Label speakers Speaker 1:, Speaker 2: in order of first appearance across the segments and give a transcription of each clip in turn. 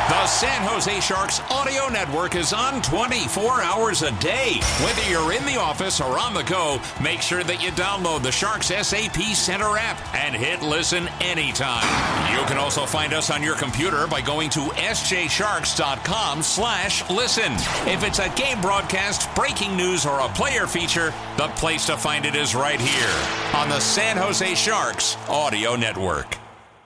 Speaker 1: The San Jose Sharks audio network is on 24 hours a day. Whether you're in the office or on the go, make sure that you download the Sharks SAP Center app and hit listen anytime. You can also find us on your computer by going to sjsharks.com/listen. If it's a game broadcast, breaking news, or a player feature, the place to find it is right here on the San Jose Sharks audio network.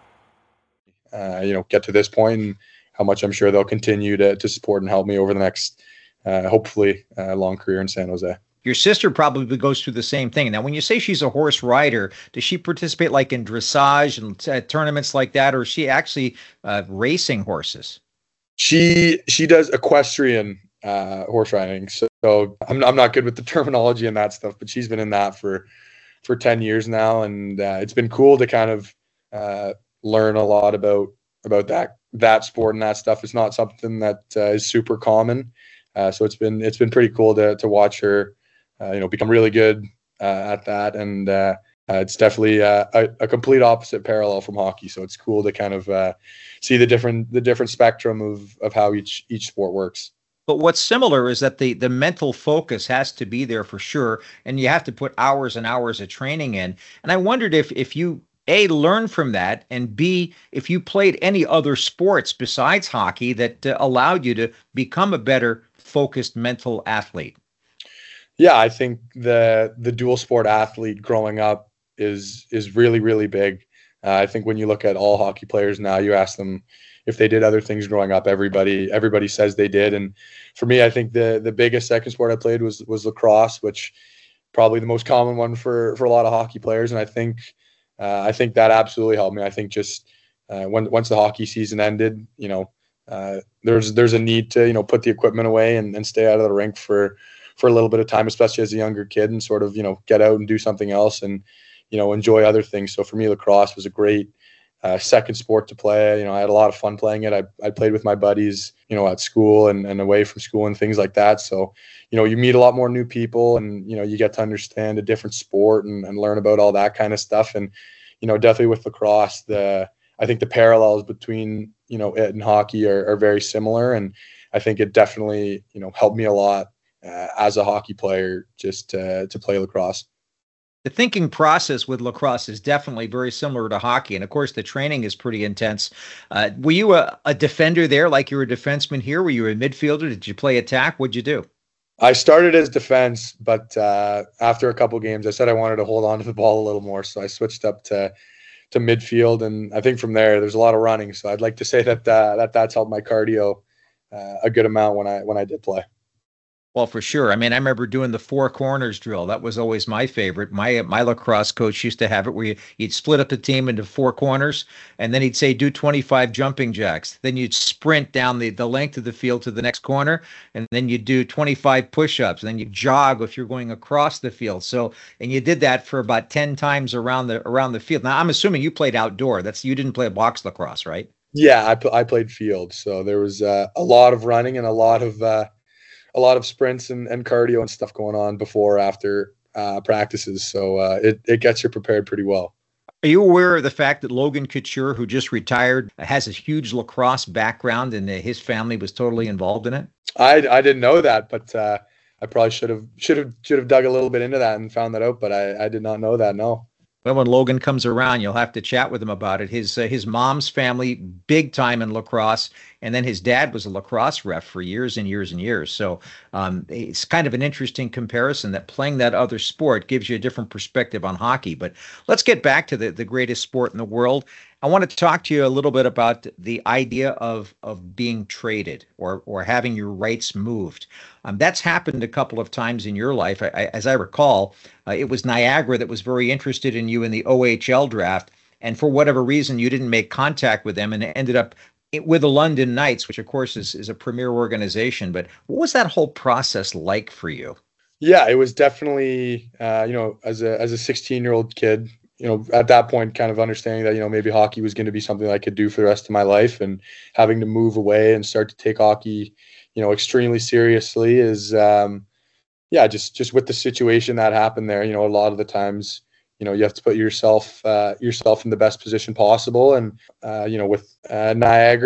Speaker 2: Get to this point and how much I'm sure they'll continue to support and help me over the next, hopefully, long career in San Jose.
Speaker 3: Your sister probably goes through the same thing. Now, when you say she's a horse rider, does she participate like in dressage and tournaments like that, or is she actually racing horses?
Speaker 2: She does equestrian horse riding. So I'm not good with the terminology and that stuff, but she's been in that for 10 years now, and it's been cool to kind of learn a lot about that sport and that stuff. It's not something that is super common, so it's been pretty cool to watch her become really good at that, and it's definitely a complete opposite parallel from hockey. So it's cool to kind of see the different spectrum of how each sport works.
Speaker 3: But what's similar is that the mental focus has to be there for sure, and you have to put hours and hours of training in. And I wondered if you A, learn from that, and B, if you played any other sports besides hockey that allowed you to become a better focused mental athlete.
Speaker 2: Yeah, I think the dual sport athlete growing up is really, really big. I think when you look at all hockey players now, you ask them if they did other things growing up, everybody says they did. And for me, I think the biggest second sport I played was lacrosse, which probably the most common one for a lot of hockey players. And I think that absolutely helped me. I think just once the hockey season ended, there's a need to put the equipment away and stay out of the rink for a little bit of time, especially as a younger kid, and sort of get out and do something else and enjoy other things. So for me, lacrosse was a great second sport to play. I had a lot of fun playing it. I played with my buddies, at school and away from school and things like that. So you meet a lot more new people, and you get to understand a different sport and learn about all that kind of stuff. And definitely with lacrosse, I think the parallels between it and hockey are very similar, and I think it definitely helped me a lot as a hockey player just to play lacrosse.
Speaker 3: The thinking process with lacrosse is definitely very similar to hockey. And of course, the training is pretty intense. Were you a defender there, like you were a defenseman here? Were you a midfielder? Did you play attack? What'd you do?
Speaker 2: I started as defense, but after a couple games, I said I wanted to hold on to the ball a little more. So I switched up to midfield. And I think from there's a lot of running. So I'd like to say that's helped my cardio a good amount when I did play.
Speaker 3: Well, for sure. I mean, I remember doing the four corners drill. That was always my favorite. My lacrosse coach used to have it where you'd split up the team into four corners, and then he'd say, do 25 jumping jacks. Then you'd sprint down the length of the field to the next corner, and then you'd do 25 push-ups, and then you jog if you're going across the field. So, and you did that for about 10 times around the field. Now, I'm assuming you played outdoor. You didn't play box lacrosse, right?
Speaker 2: Yeah, I played field. So there was a lot of running and a lot of sprints and cardio and stuff going on before, after practices. So it gets you prepared pretty well.
Speaker 3: Are you aware of the fact that Logan Couture, who just retired, has a huge lacrosse background and his family was totally involved in it?
Speaker 2: I didn't know that, but I probably should have dug a little bit into that and found that out, but I did not know that, no.
Speaker 3: Well, when Logan comes around, you'll have to chat with him about it. His mom's family, big time in lacrosse, and then his dad was a lacrosse ref for years and years and years. So it's kind of an interesting comparison that playing that other sport gives you a different perspective on hockey. But let's get back to the greatest sport in the world. I want to talk to you a little bit about the idea of being traded or having your rights moved. That's happened a couple of times in your life. As I recall, it was Niagara that was very interested in you in the OHL draft. And for whatever reason, you didn't make contact with them and ended up with the London Knights, which of course is a premier organization. But what was that whole process like for you?
Speaker 2: Yeah, it was definitely, as a 16-year-old kid, at that point, kind of understanding that, maybe hockey was going to be something I could do for the rest of my life, and having to move away and start to take hockey, extremely seriously is, just with the situation that happened there, a lot of the times, you have to put yourself in the best position possible. And, with Niagara,